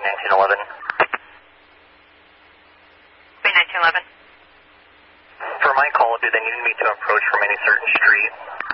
Boeing 1911. Boeing 1911. For my call, do they need me to approach from any certain street?